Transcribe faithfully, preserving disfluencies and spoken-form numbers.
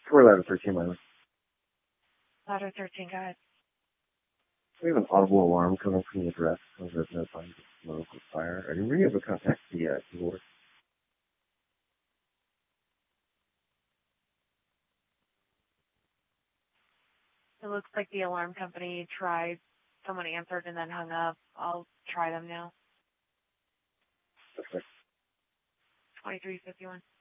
four eleven thirteen line. Ladder thirteen, go ahead. We have an audible alarm coming from the address. I was notifying the local fire. Are you really able to contact the uh, keyboard? It looks like the alarm company tried. Someone answered and then hung up. I'll try them now. Okay. twenty-three fifty-one.